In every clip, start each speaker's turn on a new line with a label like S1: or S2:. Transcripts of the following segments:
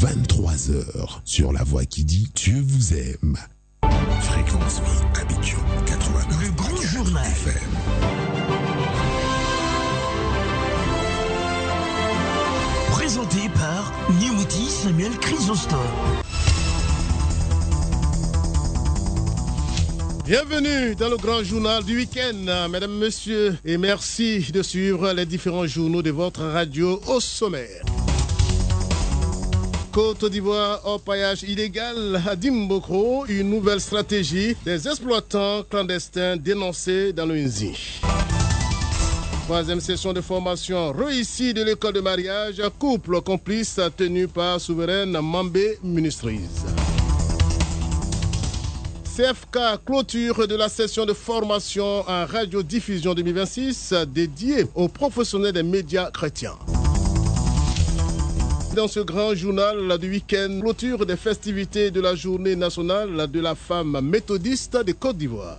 S1: 23h, sur la voix qui dit Dieu vous aime. Fréquence Vie, Abidjan, 89.
S2: Le grand journal.
S1: FM.
S2: Présenté par Nimouti Samuel Chrysostome.
S3: Bienvenue dans le grand journal du week-end, mesdames, messieurs, et merci de suivre les différents journaux de votre radio au sommaire. Côte d'Ivoire, orpaillage illégal à Dimbokro, une nouvelle stratégie des exploitants clandestins dénoncés dans le Nzi. Troisième session de formation réussie de l'école de mariage, couple complice tenu par Souveraine Mambé Ministries. CFK, clôture de la session de formation en radiodiffusion 2026 dédiée aux professionnels des médias chrétiens. Dans ce grand journal du week-end, clôture des festivités de la journée nationale de la femme méthodiste de Côte d'Ivoire.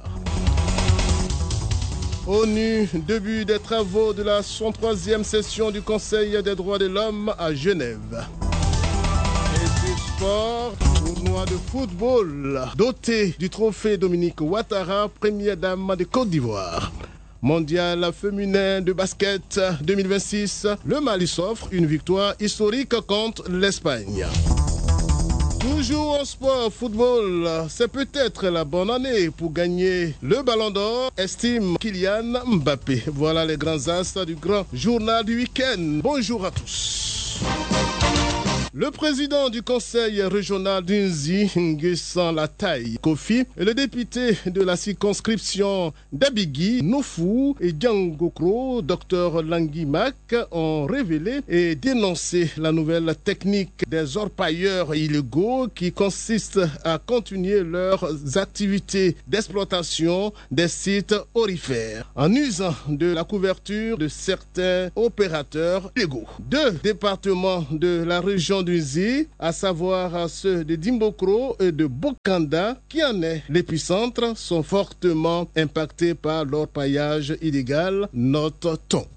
S3: ONU, début des travaux de la 103e session du Conseil des droits de l'homme à Genève. Et du sport, tournoi de football doté du trophée Dominique Ouattara, première dame de Côte d'Ivoire. Mondial féminin de basket 2026, le Mali s'offre une victoire historique contre l'Espagne. Toujours en sport, football, c'est peut-être la bonne année pour gagner le Ballon d'Or, estime Kylian Mbappé. Voilà les grands astres du grand journal du week-end. Bonjour à tous. Le président du conseil régional d'Unzi, Nguessan Lataï Kofi, et le député de la circonscription d'Abigui, Nofou et Djangokro, Dr Langui Mak, ont révélé et dénoncé la nouvelle technique des orpailleurs illégaux qui consiste à continuer leurs activités d'exploitation des sites aurifères en usant de la couverture de certains opérateurs illégaux. Deux départements de la région d'Uzi, à savoir ceux de Dimbokro et de Bokanda, qui en est l'épicentre, sont fortement impactés par l'orpaillage illégal, note-t-on.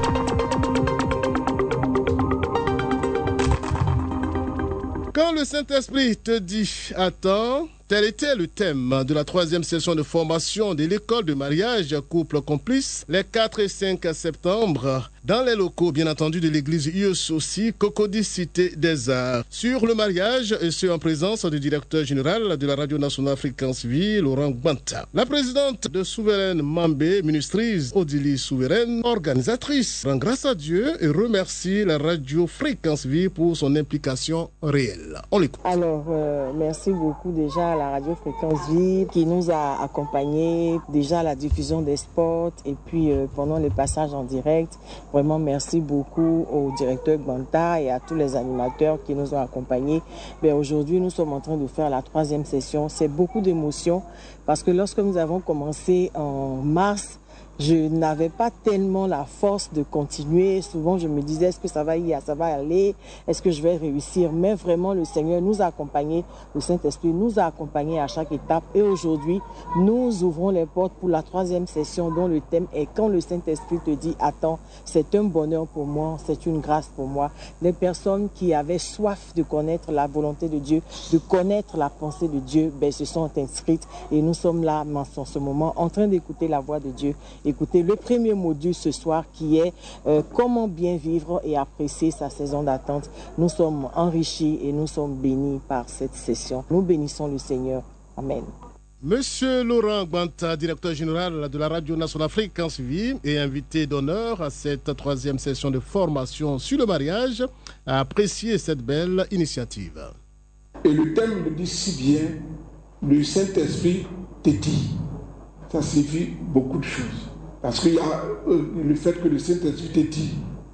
S3: Quand le Saint-Esprit te dit « Attends », tel était le thème de la troisième session de formation de l'école de mariage couple complice les 4 et 5 septembre dans les locaux, bien entendu, de l'église IES aussi, Cocody Cité des Arts. Sur le mariage, et ce en présence du directeur général de la radio nationale Fréquence Vie, Laurent Gbanta. La présidente de Souveraine Mambé Ministries, Odili Souveraine, organisatrice, rend grâce à Dieu et remercie la radio Fréquence Vie pour son implication réelle. On l'écoute.
S4: Alors, merci beaucoup déjà à la radio Fréquence Vie qui nous a accompagnés déjà à la diffusion des spots et puis pendant les passages en direct. Vraiment, merci beaucoup au directeur Gbanta et à tous les animateurs qui nous ont accompagnés. Mais aujourd'hui, nous sommes en train de faire la 3e session. C'est beaucoup d'émotions parce que lorsque nous avons commencé en mars, je n'avais pas tellement la force de continuer. Souvent, je me disais, est-ce que ça va aller? Est-ce que je vais réussir? Mais vraiment, le Seigneur nous a accompagnés, le Saint-Esprit nous a accompagnés à chaque étape. Et aujourd'hui, nous ouvrons les portes pour la 3e session dont le thème est « Quand le Saint-Esprit te dit, attends, c'est un bonheur pour moi, c'est une grâce pour moi ». Les personnes qui avaient soif de connaître la volonté de Dieu, de connaître la pensée de Dieu, se sont inscrites. Et nous sommes là, en ce moment, en train d'écouter la voix de Dieu. Écoutez le premier module ce soir qui est comment bien vivre et apprécier sa saison d'attente. Nous sommes enrichis et nous sommes bénis par cette session. Nous bénissons le Seigneur. Amen.
S3: Monsieur Laurent Gbanta, directeur général de la radio nationale Fréquence Vie et invité d'honneur à cette 3e session de formation sur le mariage, a apprécié cette belle initiative.
S5: Et le thème le dit si bien, le Saint-Esprit te dit. Ça signifie beaucoup de choses. Parce qu'il y a le fait que le Saint-Esprit te dit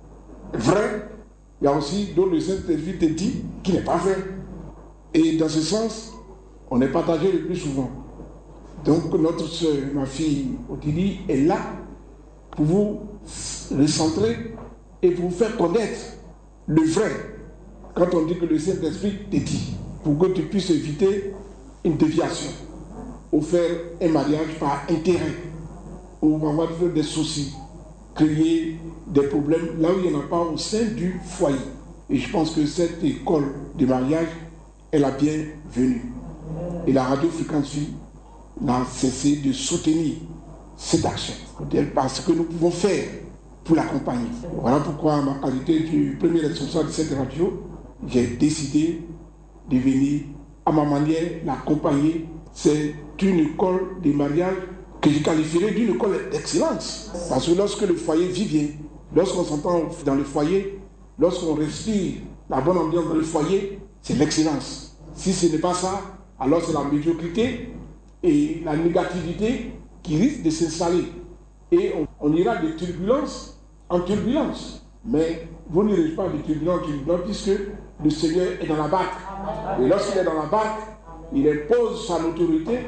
S5: vrai, il y a aussi dont le Saint-Esprit te dit qui n'est pas vrai. Et dans ce sens, on est partagé le plus souvent. Donc notre soeur, ma fille Odili, est là pour vous recentrer et pour vous faire connaître le vrai. Quand on dit que le Saint-Esprit te dit, pour que tu puisses éviter une déviation ou faire un mariage par intérêt, ou avoir des soucis, créer des problèmes là où il n'y en a pas au sein du foyer. Et je pense que cette école de mariage est la bienvenue. Et la radio Fréquence Vie n'a cessé de soutenir cette action. Parce que nous pouvons faire pour l'accompagner. Voilà pourquoi, en ma qualité du premier responsable de cette radio, j'ai décidé de venir à ma manière l'accompagner. C'est une école de mariage que je qualifierais d'une école d'excellence. Parce que lorsque le foyer vit bien, lorsqu'on s'entend dans le foyer, lorsqu'on respire la bonne ambiance dans le foyer, c'est l'excellence. Si ce n'est pas ça, alors c'est la médiocrité et la négativité qui risquent de s'installer. Et on ira de turbulence en turbulence. Mais vous n'irez pas de turbulence en turbulence puisque le Seigneur est dans la barque. Et lorsqu'il est dans la barque, il impose son autorité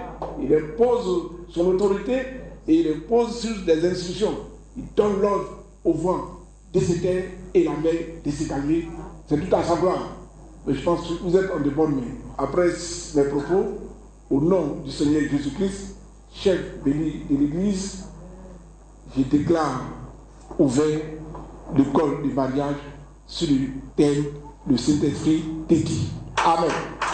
S5: et il impose sur des instructions. Il donne l'ordre au vent de se taire et la mer de se calmer. C'est tout à sa gloire. Mais je pense que vous êtes en de bonnes mains. Après mes propos, au nom du Seigneur Jésus-Christ, chef de l'Église, je déclare ouvert l'école du mariage sur le thème le Saint-Esprit dédié. Amen.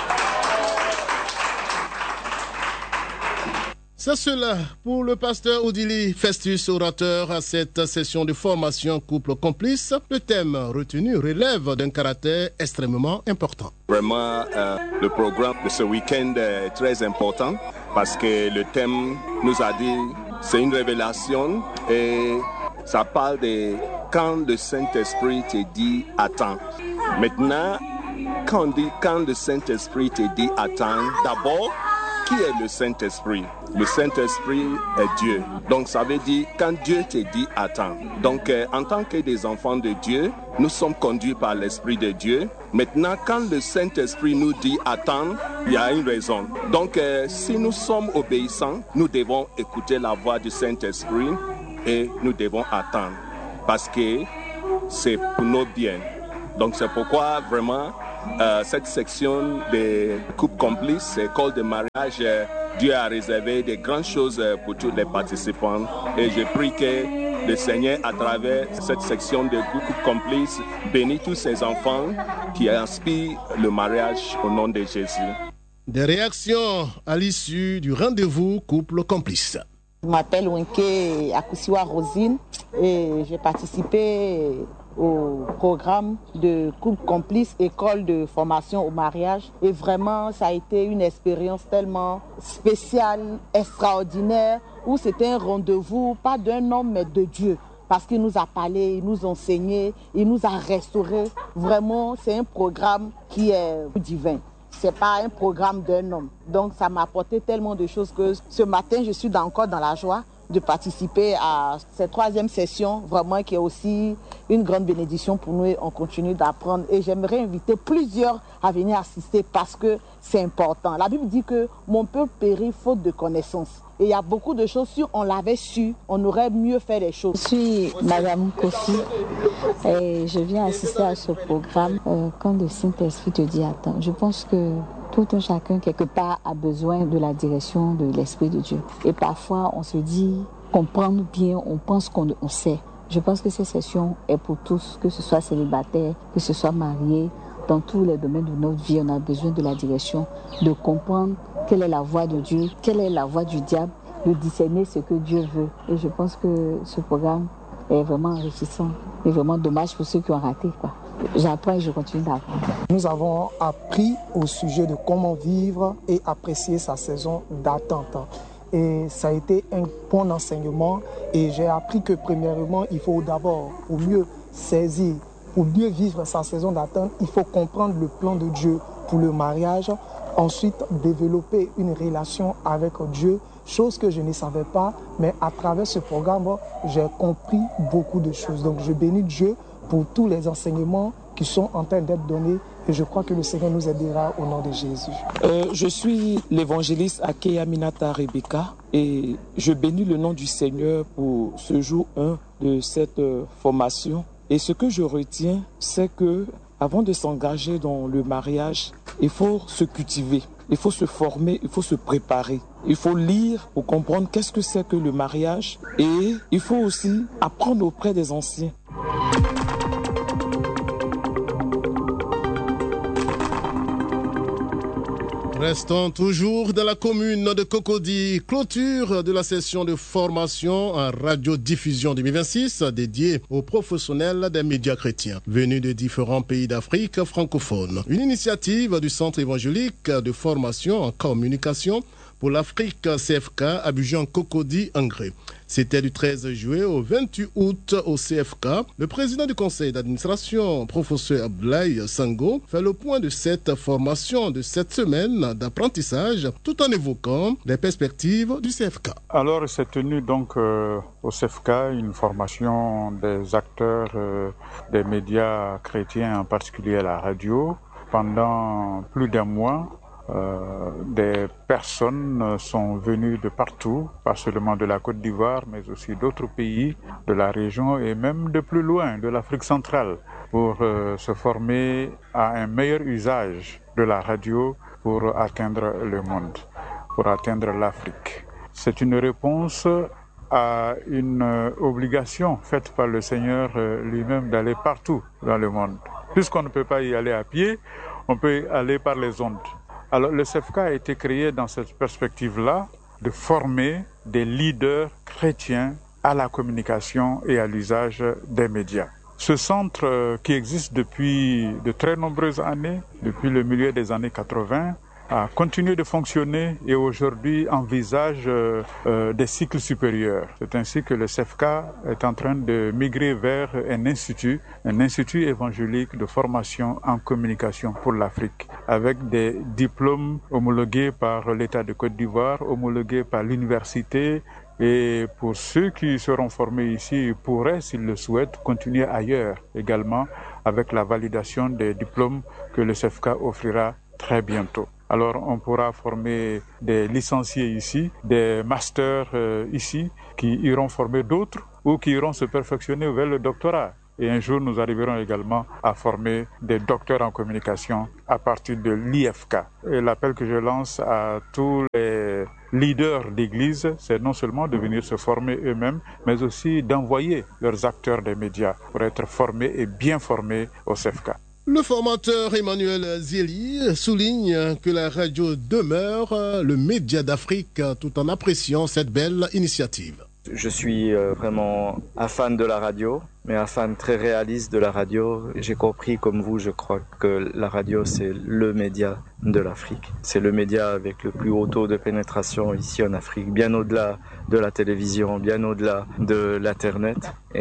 S3: C'est cela pour le pasteur Odili Festus, orateur à cette session de formation couple complice. Le thème retenu relève d'un caractère extrêmement important.
S6: Vraiment, le programme de ce week-end est très important parce que le thème nous a dit, c'est une révélation et ça parle de quand le Saint-Esprit te dit attends. Maintenant, quand on dit quand le Saint-Esprit te dit attends, d'abord, qui est le Saint-Esprit? Le Saint-Esprit est Dieu. Donc ça veut dire quand Dieu te dit attends. Donc en tant que des enfants de Dieu, nous sommes conduits par l'Esprit de Dieu. Maintenant, quand le Saint-Esprit nous dit attends, il y a une raison. Donc si nous sommes obéissants, nous devons écouter la voix du Saint-Esprit et nous devons attendre. Parce que c'est pour nos biens. Donc c'est pourquoi vraiment cette section des couples complices, école de mariage, Dieu a réservé de grandes choses pour tous les participants. Et je prie que le Seigneur, à travers cette section de couples complices, bénisse tous ces enfants qui inspirent le mariage au nom de Jésus.
S3: Des réactions à l'issue du rendez-vous couple complice.
S7: Je m'appelle Wenke Akusiwa Rosine et j'ai participé au programme de couple complice, école de formation au mariage. Et vraiment, ça a été une expérience tellement spéciale, extraordinaire, où c'était un rendez-vous, pas d'un homme, mais de Dieu. Parce qu'il nous a parlé, il nous a enseigné, il nous a restauré. Vraiment, c'est un programme qui est divin. C'est pas un programme d'un homme. Donc, ça m'a apporté tellement de choses que ce matin, je suis encore dans la joie de participer à cette troisième session, vraiment qui est aussi une grande bénédiction pour nous et on continue d'apprendre. Et j'aimerais inviter plusieurs à venir assister parce que c'est important. La Bible dit que mon peuple périt faute de connaissance. Et il y a beaucoup de choses, si on l'avait su, on aurait mieux fait les choses.
S8: Je suis Madame Kofi et je viens assister à ce programme quand le Saint-Esprit te dit attends. Je pense que tout un chacun, quelque part, a besoin de la direction de l'Esprit de Dieu. Et parfois, on se dit comprendre bien, on pense qu'on sait. Je pense que cette session est pour tous, que ce soit célibataire, que ce soit marié. Dans tous les domaines de notre vie, on a besoin de la direction, de comprendre quelle est la voie de Dieu, quelle est la voie du diable, de discerner ce que Dieu veut. Et je pense que ce programme est vraiment enrichissant. Et vraiment dommage pour ceux qui ont raté, quoi. J'apprends et je continue d'apprendre.
S9: Nous avons appris au sujet de comment vivre et apprécier sa saison d'attente. Et ça a été un bon enseignement. Et j'ai appris que premièrement, il faut d'abord, pour mieux saisir, pour mieux vivre sa saison d'attente, il faut comprendre le plan de Dieu pour le mariage. Ensuite, développer une relation avec Dieu, chose que je ne savais pas. Mais à travers ce programme, j'ai compris beaucoup de choses. Donc je bénis Dieu pour tous les enseignements qui sont en train d'être donnés et je crois que le Seigneur nous aidera au nom de Jésus.
S10: Je suis l'évangéliste Akeya Minata Rebecca et je bénis le nom du Seigneur pour ce jour 1 de cette formation. Et ce que je retiens, c'est que avant de s'engager dans le mariage, il faut se cultiver, il faut se former, il faut se préparer. Il faut lire pour comprendre qu'est-ce que c'est que le mariage et il faut aussi apprendre auprès des anciens.
S3: Restons toujours dans la commune de Cocody. Clôture de la session de formation en radiodiffusion 2026 dédiée aux professionnels des médias chrétiens venus de différents pays d'Afrique francophone. Une initiative du Centre évangélique de formation en communication pour l'Afrique CFK Abidjan-Cocody-Angré. C'était du 13 juillet au 28 août au CFK. Le président du conseil d'administration, professeur Abdoulaye Sango, fait le point de cette formation de cette semaine d'apprentissage tout en évoquant les perspectives du CFK.
S11: Alors, c'est tenu donc au CFK une formation des acteurs des médias chrétiens, en particulier la radio, pendant plus d'un mois. Des personnes sont venues de partout, pas seulement de la Côte d'Ivoire, mais aussi d'autres pays de la région et même de plus loin, de l'Afrique centrale, pour se former à un meilleur usage de la radio pour atteindre le monde, pour atteindre l'Afrique. C'est une réponse à une obligation faite par le Seigneur lui-même d'aller partout dans le monde. Puisqu'on ne peut pas y aller à pied, on peut aller par les ondes. Alors le CFK a été créé dans cette perspective-là de former des leaders chrétiens à la communication et à l'usage des médias. Ce centre qui existe depuis de très nombreuses années, depuis le milieu des années 80, a continué de fonctionner et aujourd'hui envisage des cycles supérieurs. C'est ainsi que le CFK est en train de migrer vers un institut évangélique de formation en communication pour l'Afrique, avec des diplômes homologués par l'État de Côte d'Ivoire, homologués par l'université. Et pour ceux qui seront formés ici, ils pourraient, s'ils le souhaitent, continuer ailleurs également avec la validation des diplômes que le CFK offrira très bientôt. Alors on pourra former des licenciés ici, des masters ici, qui iront former d'autres ou qui iront se perfectionner vers le doctorat. Et un jour, nous arriverons également à former des docteurs en communication à partir de l'IFK. Et l'appel que je lance à tous les leaders d'église, c'est non seulement de venir se former eux-mêmes, mais aussi d'envoyer leurs acteurs des médias pour être formés et bien formés au CFK.
S3: Le formateur Emmanuel Zéli souligne que la radio demeure le média d'Afrique tout en appréciant cette belle initiative.
S12: Je suis vraiment un fan de la radio, mais un fan très réaliste de la radio. J'ai compris, comme vous, je crois que la radio, c'est le média de l'Afrique. C'est le média avec le plus haut taux de pénétration ici en Afrique, bien au-delà de la télévision, bien au-delà de l'Internet.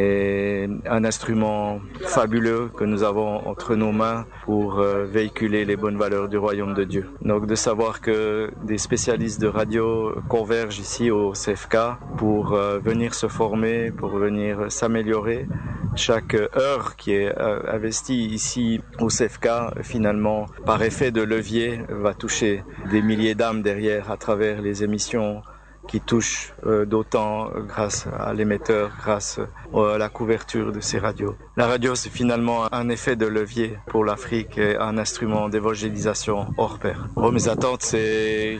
S12: Et un instrument fabuleux que nous avons entre nos mains pour véhiculer les bonnes valeurs du royaume de Dieu. Donc de savoir que des spécialistes de radio convergent ici au CFK pour venir se former, pour venir s'améliorer. Chaque heure qui est investie ici au CFK, finalement, par effet de levier, va toucher des milliers d'âmes derrière à travers les émissions qui touchent d'autant grâce à l'émetteur, grâce à la couverture de ces radios. La radio, c'est finalement un effet de levier pour l'Afrique et un instrument d'évangélisation hors pair. Mes attentes, c'est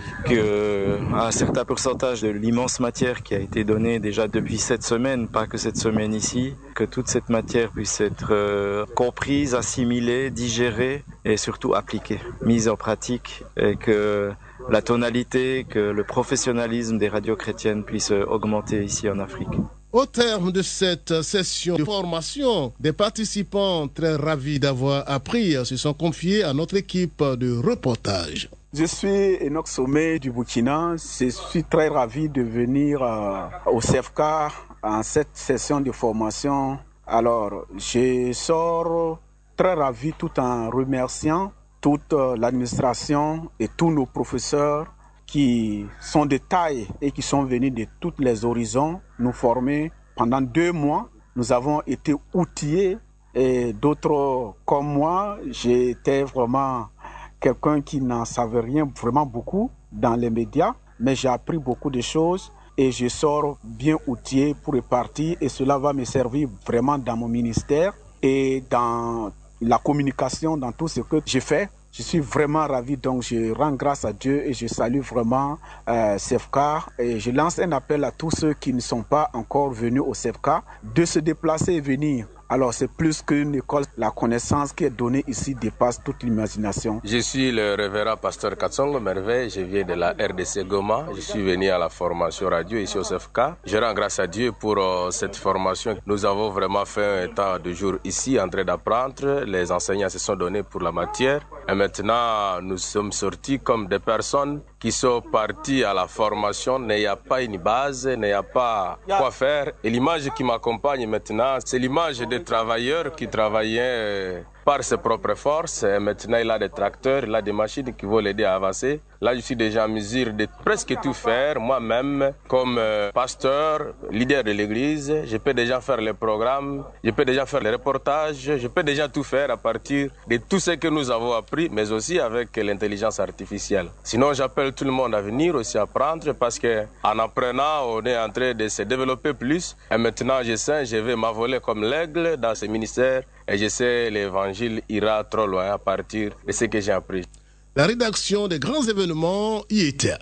S12: qu'un certain pourcentage de l'immense matière qui a été donnée déjà depuis cette semaine, pas que cette semaine ici, que toute cette matière puisse être comprise, assimilée, digérée et surtout appliquée, mise en pratique, et que la tonalité, que le professionnalisme des radios chrétiennes puisse augmenter ici en Afrique.
S3: Au terme de cette session de formation, des participants très ravis d'avoir appris se sont confiés à notre équipe de reportage.
S13: Je suis Enoch Sommet du Burkina. Je suis très ravi de venir au CFK en cette session de formation. Alors, je sors très ravi tout en remerciant toute l'administration et tous nos professeurs qui sont de taille et qui sont venus de tous les horizons nous former. Pendant 2 mois, nous avons été outillés et d'autres comme moi, j'étais vraiment quelqu'un qui n'en savait rien vraiment beaucoup dans les médias, mais j'ai appris beaucoup de choses et je sors bien outillé pour repartir et cela va me servir vraiment dans mon ministère et dans la communication, dans tout ce que j'ai fait. Je suis vraiment ravi, donc je rends grâce à Dieu et je salue vraiment CFK. Et je lance un appel à tous ceux qui ne sont pas encore venus au CFK de se déplacer et venir Alors c'est plus qu'une école, la connaissance qui est donnée ici dépasse toute l'imagination.
S14: Je suis le révérend pasteur Katsongo Merveille, je viens de la RDC Goma, je suis venu à la formation radio ici au CFK. Je rends grâce à Dieu pour cette formation. Nous avons vraiment fait un temps de jour ici en train d'apprendre, les enseignants se sont donnés pour la matière et maintenant nous sommes sortis comme des personnes qui sont parties à la formation, il n'y a pas une base, il n'y a pas quoi faire. Et l'image qui m'accompagne maintenant, c'est l'image des travailleurs qui travaillaient par ses propres forces. Et maintenant, il a des tracteurs, il a des machines qui vont l'aider à avancer. Là, je suis déjà en mesure de presque tout faire. Moi-même, comme pasteur, leader de l'église, je peux déjà faire les programmes, je peux déjà faire les reportages, je peux déjà tout faire à partir de tout ce que nous avons appris, mais aussi avec l'intelligence artificielle. Sinon, j'appelle tout le monde à venir aussi apprendre parce qu'en apprenant, on est en train de se développer plus. Et maintenant, je vais m'envoler comme l'aigle dans ce ministère et je sais l'évangile ira trop loin à partir de ce que j'ai appris.
S3: La rédaction des grands événements y était.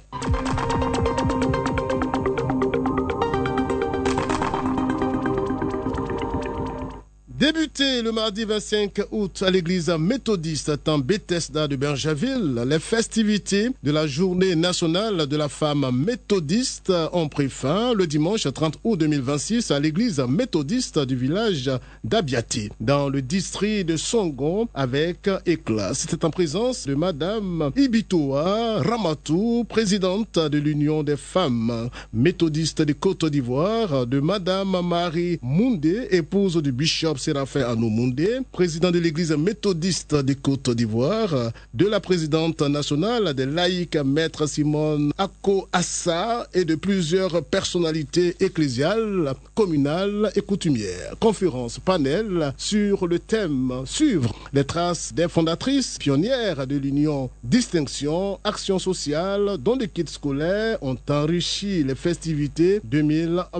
S3: Débuté le mardi 25 août à l'église méthodiste à Bethesda de Bergerville, les festivités de la journée nationale de la femme méthodiste ont pris fin le dimanche 30 août 2026 à l'église méthodiste du village d'Abiati, dans le district de Songon, avec éclat. C'était en présence de Madame Ibitoa Ramatou, présidente de l'Union des femmes méthodistes de Côte d'Ivoire, de Madame Marie Moundé, épouse du bishop Séraphin Anomoundé, président de l'église méthodiste de Côte d'Ivoire, de la présidente nationale des laïcs, maître Simone Ako Assa, et de plusieurs personnalités ecclésiales, communales et coutumières. Conférence panel sur le thème « Suivre les traces des fondatrices pionnières de l'Union, distinction, action sociale, dont les kits scolaires ont enrichi les festivités 2026 ».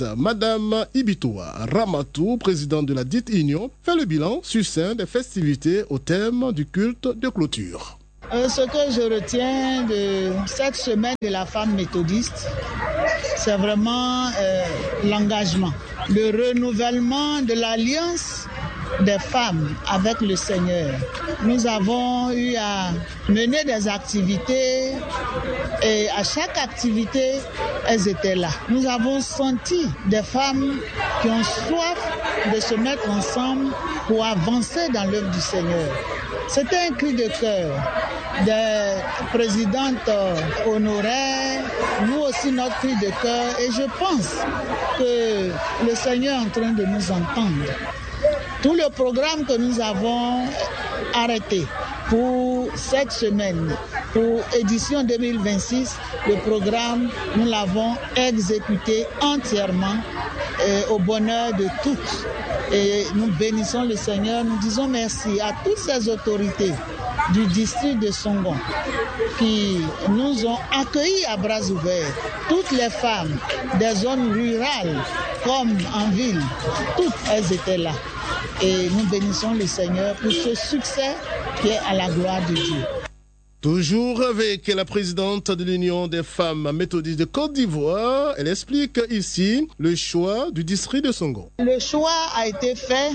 S3: Madame Ibitoa Ramatou, présidente de la dite union, fait le bilan succinct des festivités au thème du culte de clôture.
S15: Ce que je retiens de cette semaine de la femme méthodiste, c'est vraiment l'engagement, le renouvellement de l'alliance des femmes avec le Seigneur. Nous avons eu à mener des activités et à chaque activité, elles étaient là. Nous avons senti des femmes qui ont soif de se mettre ensemble pour avancer dans l'œuvre du Seigneur. C'était un cri de cœur des présidentes honoraires, nous aussi notre cri de cœur, et je pense que le Seigneur est en train de nous entendre. Tout le programme que nous avons arrêté pour cette semaine, pour édition 2026, le programme, nous l'avons exécuté entièrement au bonheur de toutes. Et nous bénissons le Seigneur, nous disons merci à toutes ces autorités du district de Songon qui nous ont accueillis à bras ouverts. Toutes les femmes des zones rurales comme en ville, toutes elles étaient là. Et nous bénissons le Seigneur pour ce succès qui est à la gloire de Dieu.
S3: Toujours avec la présidente de l'Union des femmes méthodistes de Côte d'Ivoire, elle explique ici le choix du district de Songon.
S15: Le choix a été fait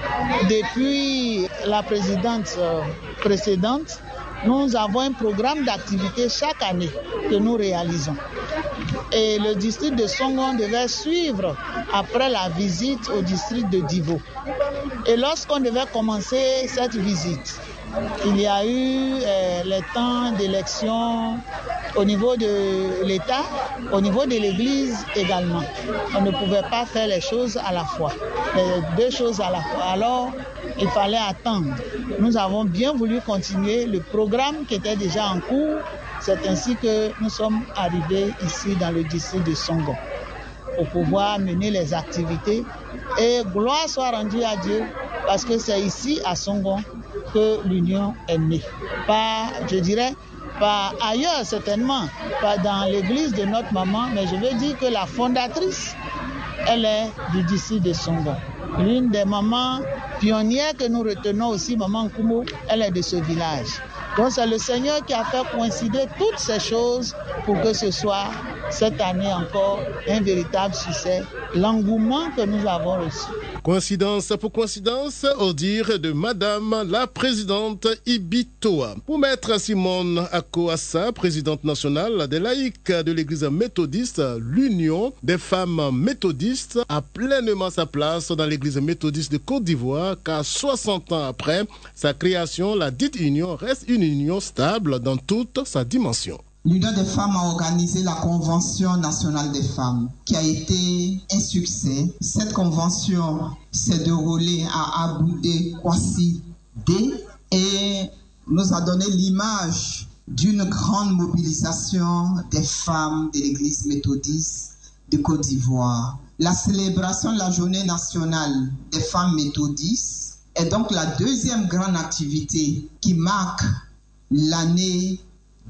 S15: depuis la présidente précédente. Nous avons un programme d'activité chaque année que nous réalisons. Et le district de Songon devait suivre après la visite au district de Divo. Et lorsqu'on devait commencer cette visite, il y a eu les temps d'élection au niveau de l'État, au niveau de l'Église également. On ne pouvait pas faire les choses à la fois, les deux choses à la fois. Alors, il fallait attendre. Nous avons bien voulu continuer le programme qui était déjà en cours. C'est ainsi que nous sommes arrivés ici dans le district de Songon pour pouvoir mener les activités. Et gloire soit rendue à Dieu parce que c'est ici à Songon que l'union est née. Pas, je dirais, pas ailleurs certainement, pas dans l'église de notre maman, mais je veux dire que la fondatrice, elle est du district de Songon. L'une des mamans pionnières que nous retenons aussi, Maman Kumo, elle est de ce village. Donc c'est le Seigneur qui a fait coïncider toutes ces choses pour que ce soit cette année encore un véritable succès, l'engouement que nous avons reçu.
S3: Coïncidence pour coïncidence, au dire de Madame la Présidente Ibitoa. Pour Maître Simone Akoassa, présidente nationale des laïcs de l'Église méthodiste, l'Union des femmes méthodistes a pleinement sa place dans l'Église méthodiste de Côte d'Ivoire, car 60 ans après sa création, la dite union reste une union stable dans toute sa dimension.
S16: L'Union des femmes a organisé la Convention nationale des femmes, qui a été un succès. Cette convention s'est déroulée à Aboudé, Kwasi D, et nous a donné l'image d'une grande mobilisation des femmes de l'Église méthodiste de Côte d'Ivoire. La célébration de la Journée nationale des femmes méthodistes est donc la deuxième grande activité qui marque l'année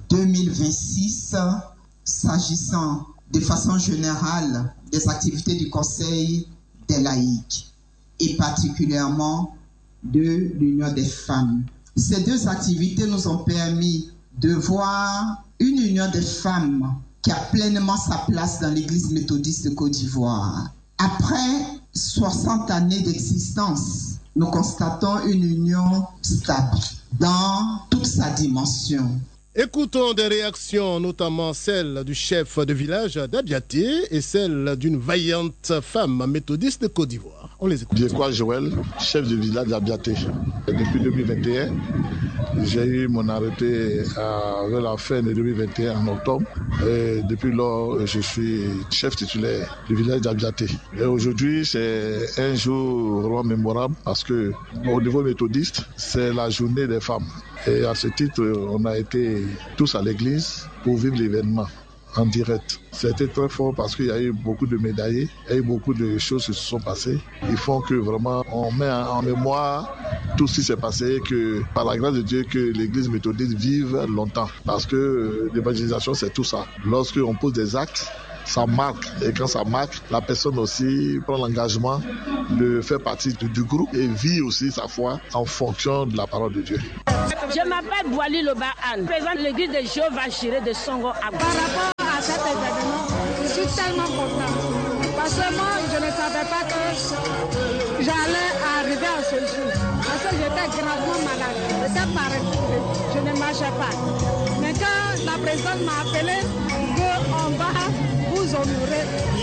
S16: 2026, s'agissant de façon générale des activités du Conseil des laïcs et particulièrement de l'Union des femmes. Ces deux activités nous ont permis de voir une union des femmes qui a pleinement sa place dans l'Église méthodiste de Côte d'Ivoire. Après 60 années d'existence, nous constatons une union stable dans toute sa dimension.
S3: Écoutons des réactions, notamment celle du chef de village d'Abiaté et celle d'une vaillante femme méthodiste de Côte d'Ivoire. On les écoute.
S17: Diekwa Joël, chef de village d'Abiaté. Depuis 2021, j'ai eu mon arrêté vers la fin de 2021 en octobre. Et depuis lors, je suis chef titulaire du village d'Abiaté. Et aujourd'hui, c'est un jour vraiment mémorable parce que au niveau méthodiste, c'est la journée des femmes. Et à ce titre, on a été tous à l'église pour vivre l'événement en direct. C'était très fort parce qu'il y a eu beaucoup de médaillés, il y a eu beaucoup de choses qui se sont passées. Il faut que vraiment on met en mémoire tout ce qui s'est passé, que par la grâce de Dieu, que l'église méthodiste vive longtemps. Parce que l'évangélisation, c'est tout ça. Lorsqu'on pose des actes, ça marque. Et quand ça marque, la personne aussi prend l'engagement de faire partie du groupe et vit aussi sa foi en fonction de la parole de Dieu.
S18: Je m'appelle Boali Loba Anne, présidente de l'église de Jéhovah Jireh de Songo. Par rapport à cet événement, je suis tellement contente. Parce que moi, je ne savais pas que j'allais arriver à ce jour. Parce que j'étais gravement malade. J'étais paralysée. Je ne marchais pas. Mais quand la présidente m'a appelé, qu'on va vous honorer,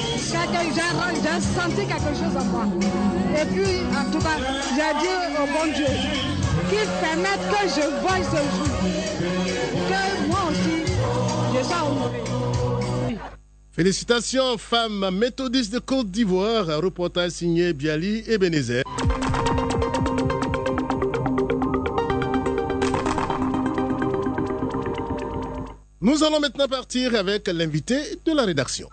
S18: j'ai senti quelque chose en moi. Et puis, en tout cas, j'ai dit au bon Dieu qu'il permette que je voie ce jour, que moi aussi, je sois honorée.
S3: Félicitations, femmes méthodistes de Côte d'Ivoire. Reportage signé Biali et Ebenezer. Nous allons maintenant partir avec l'invité de la rédaction.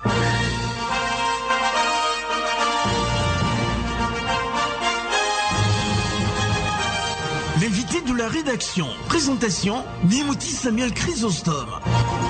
S2: L'invité de la rédaction. Présentation, Nimouti Samuel Chrysostome.